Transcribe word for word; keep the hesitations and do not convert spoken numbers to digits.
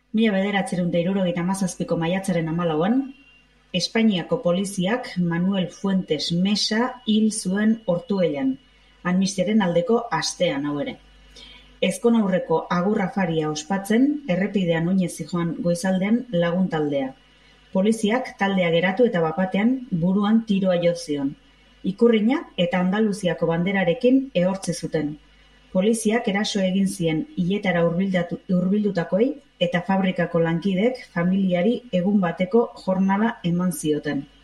Mila bederatziehun eta hirurogeita hamazazpiko maiatzaren hamalauan, Espainiako poliziak Manuel Fuentes Mesa hil zuen Ortuellan, amnistiaren aldeko astean hau ere. Ezkonaurreko agur afaria ospatzen, errepidean oinez zihoan goizaldean lagun taldea. Poliziak taldea geratu eta bapatean buruan tiroa jo zion. Ikurrina eta Andaluziako banderarekin ehortzi zuten. Poliziak eraso egin zien hiletara hurbildutakoei eta fabrikako lankideek familiari egun bateko jornala eman zioten.